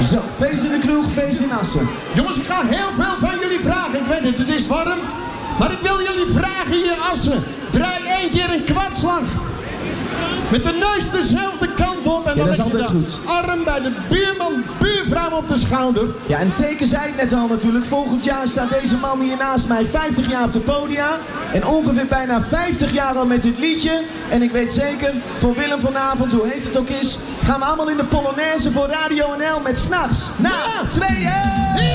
Zo, feest in de kroeg, feest in Assen. Jongens, ik ga heel veel van jullie vragen. Ik weet het is warm. Maar ik wil jullie vragen hier Assen. Draai 1 keer een kwartslag. Met de neus dezelfde kant op. En ja, dan dat is altijd de goed. Arm bij de buurman, buurvrouw op de schouder. Ja, en teken zei het net al natuurlijk. Volgend jaar staat deze man hier naast mij 50 jaar op de podia. En ongeveer bijna 50 jaar al met dit liedje. En ik weet zeker, voor Willem vanavond, hoe heet het ook is, gaan we allemaal in de Polonaise voor Radio NL met 's nachts na 2.